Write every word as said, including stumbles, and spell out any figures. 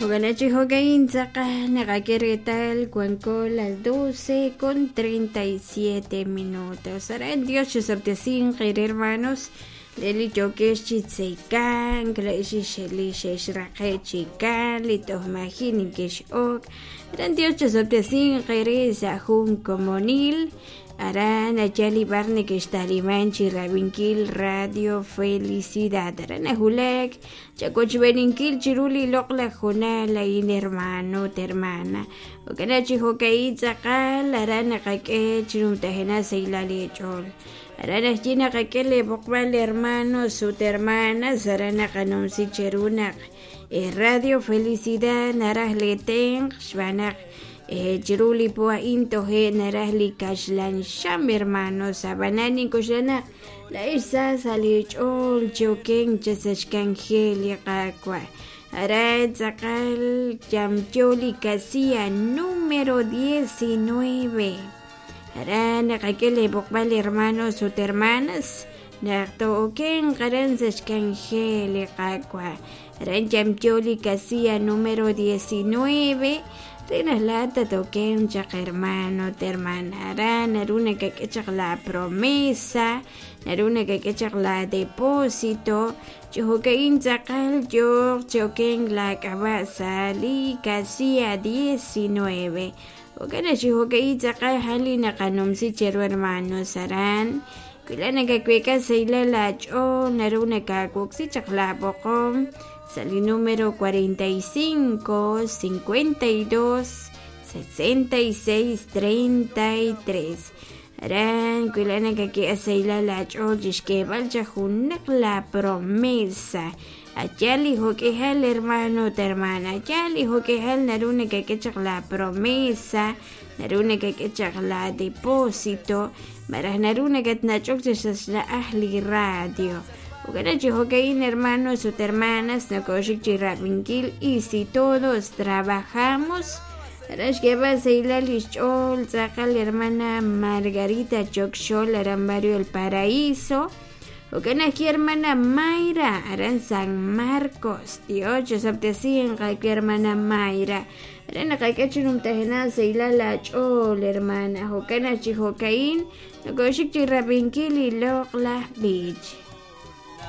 Hoganachi Hogain Zaka Nagaqueretal Cuenco las doce con treinta y siete minutos. Ahora en Dios Chesoptecín, hermanos, Leli Jokesh Chitzeikan, Kleishi Shelishesh Rakechikan, Litos Majin Kish Ok. Ahora en Dios Chesoptecín, Jereza Jun Comonil. Aran Achali Barne que Stalimanchi Rabinkil Radio Felicidad. Aran Ajulek Chacoch Beninkil Chiruli Lokla Jonala in hermano hermana. Okanachi Hokaitza Kal Aran Akake Chirumtajena Seilali Chol. Aran China Kakele Bokbal hermano su hermana Sarana Kanumsi Cherunak. Radio Felicidad Naraj Leteng Shvanak. Eh, Chiruli poa intohe narahli kashlan sham hermanos sabanani koshana la isa salichol choken chesashkan heli qakwa arad zakal chamcholi casilla número diecinueve arana kakele bokbal hermanos o hermanas nakto ken karan sashkan heli qakwa aran chamcholi casilla número diecinueve. Tienes lata toquen chak hermano, te hermanará, narune que quechak la promesa, narune que quechak la depósito, choquein chakal yo, choquen la cabeza, li casilla diecinueve. O que na choquein chakal halina kanumsi chero hermano sarán, kulana que cueca seila la cho, narune que cuxi chak la bocom. Salí número cuarenta y cinco, cincuenta y dos, sesenta y seis, treinta y tres. Aran, cuilana que aquí hace la chojish que valja junak la promesa. Allá dijo que es el hermano de hermana. Allá dijo que es el narune que quechak la promesa. Narune que quechak la depósito. Maras narune que tnachok la ahli radio. Ukanachi Hokain hermanos o hermanas no koshik rabinkil y si todos trabajamos Arash que va a ser la lichol saca la hermana Margarita Chokshol Arambario el Paraíso Ukanachi hermana Mayra Aran San Marcos Dios saptesi en que hermana Mayra Arana kakachunum tajena seila la chol hermana Ukanachi Hokain no koshik rabinkil y lokla beach